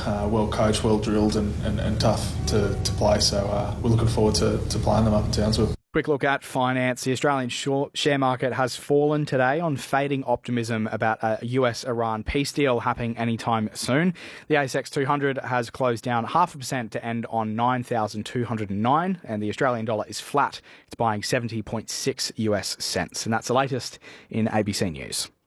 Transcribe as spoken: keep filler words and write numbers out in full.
uh, well coached, well drilled, and, and, and tough to, to play. So uh, we're looking forward to, to playing them up in Townsville. Quick look at finance. The Australian share market has fallen today on fading optimism about a U S Iran peace deal happening anytime soon. The A S X two hundred has closed down half a percent to end on nine thousand two hundred nine, and the Australian dollar is flat. It's buying seventy point six U S cents. And that's the latest in A B C News.